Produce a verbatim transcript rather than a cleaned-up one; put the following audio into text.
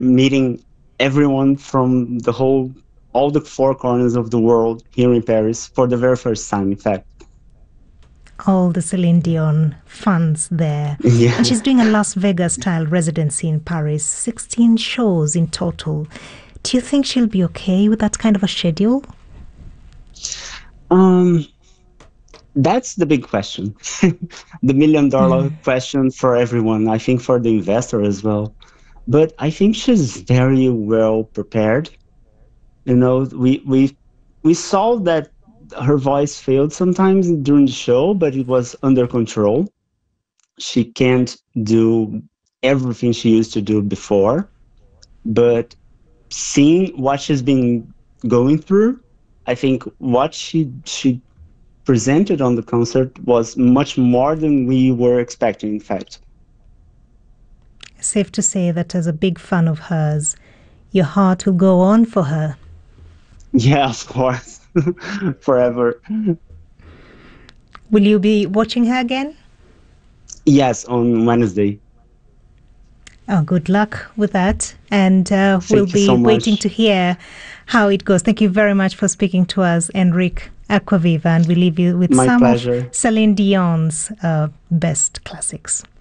meeting everyone from the whole, all the four corners of the world here in Paris for the very first time, in fact. All the Celine Dion fans there. And Yeah. she's doing a Las Vegas style residency in Paris, sixteen shows in total. Do you think she'll be okay with that kind of a schedule? Um, that's the big question. The million dollar Mm. question for everyone, I think for the investor as well. But I think she's very well prepared. You know, we we we saw that her voice failed sometimes during the show, but it was under control. She can't do everything she used to do before, but seeing what she's been going through, I think what she she presented on the concert was much more than we were expecting, in fact. Safe to say that as a big fan of hers, your heart will go on for her. Yeah, of course. Forever. Will you be watching her again? Yes, on Wednesday. Oh, good luck with that. And uh, we'll Thank you be so waiting much. to hear how it goes. Thank you very much for speaking to us, Enrique Aquaviva. And we leave you with My some of pleasure. Celine Dion's uh, best classics.